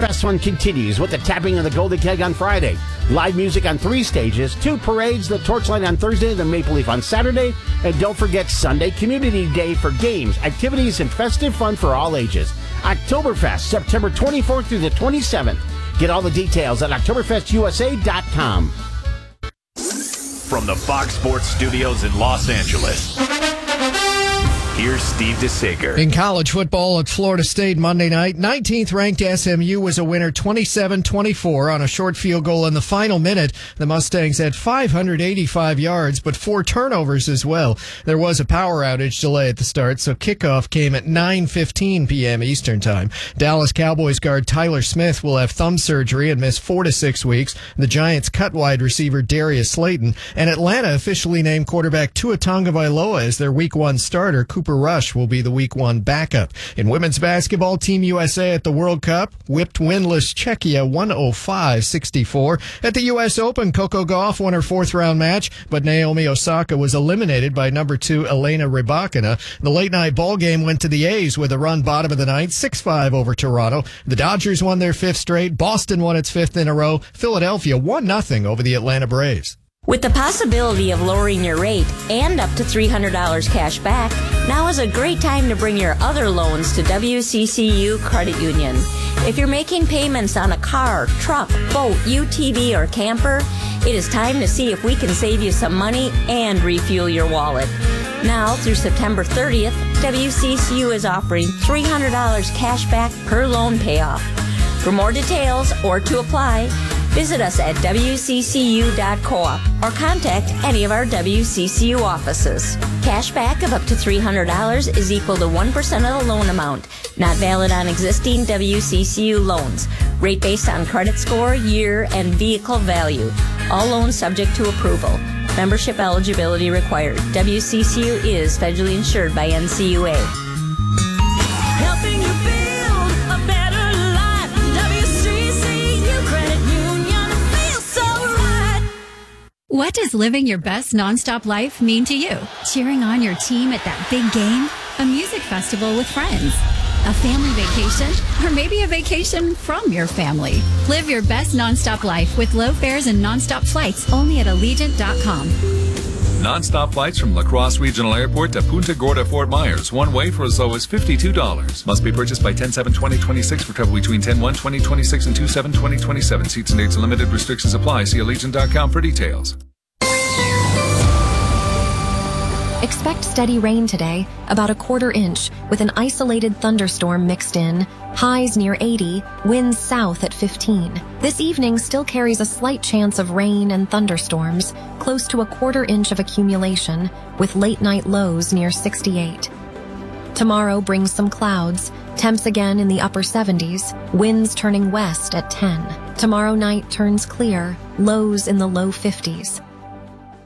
Oktoberfest fun continues with the tapping of the Golden Keg on Friday. Live music on 3 stages, 2 parades, the Torchlight on Thursday, the Maple Leaf on Saturday, and don't forget Sunday Community Day for games, activities, and festive fun for all ages. Oktoberfest, September 24th through the 27th. Get all the details at OktoberfestUSA.com. From the Fox Sports Studios in Los Angeles, here's Steve DeSager. In college football at Florida State Monday night, 19th ranked SMU was a winner 27-24 on a short field goal in the final minute. The Mustangs had 585 yards, but 4 turnovers as well. There was a power outage delay at the start, so kickoff came at 9:15 p.m. Eastern Time. Dallas Cowboys guard Tyler Smith will have thumb surgery and miss 4 to 6 weeks. The Giants cut wide receiver Darius Slayton, and Atlanta officially named quarterback Tua Tagovailoa as their Week 1 starter. Cooper Rush will be the Week 1 backup. In women's basketball, Team USA at the World Cup whipped winless Czechia 105-64. At the U.S. Open, Coco Gauff won her 4th-round match, but Naomi Osaka was eliminated by number 2 Elena Rybakina. The late-night ball game went to the A's with a run bottom of the ninth, 6-5 over Toronto. The Dodgers won their 5th straight. Boston won its 5th in a row. Philadelphia 1-0 over the Atlanta Braves. With the possibility of lowering your rate and up to $300 cash back, now is a great time to bring your other loans to WCCU Credit Union. If you're making payments on a car, truck, boat, UTV, or camper, it is time to see if we can save you some money and refuel your wallet. Now, through September 30th, WCCU is offering $300 cash back per loan payoff. For more details or to apply, visit us at wccu.coop or contact any of our WCCU offices. Cashback of up to $300 is equal to 1% of the loan amount. Not valid on existing WCCU loans. Rate based on credit score, year, and vehicle value. All loans subject to approval. Membership eligibility required. WCCU is federally insured by NCUA. Helping you build a better life. WCCU Credit Union feels so right. What does living your best nonstop life mean to you? Cheering on your team at that big game? A music festival with friends? A family vacation? Or maybe a vacation from your family? Live your best nonstop life with low fares and nonstop flights only at Allegiant.com. Non-stop flights from La Crosse Regional Airport to Punta Gorda, Fort Myers. One way for as low as $52. Must be purchased by 10/7/2026 for travel between 10/1/2026 and 2/7/2027. Seats and dates and limited restrictions apply. See Allegiant.com for details. Expect steady rain today, about a 1/4 inch, with an isolated thunderstorm mixed in. Highs near 80, winds south at 15. This evening still carries a slight chance of rain and thunderstorms, close to a 1/4 inch of accumulation, with late-night lows near 68. Tomorrow brings some clouds, temps again in the upper 70s, winds turning west at 10. Tomorrow night turns clear, lows in the low 50s.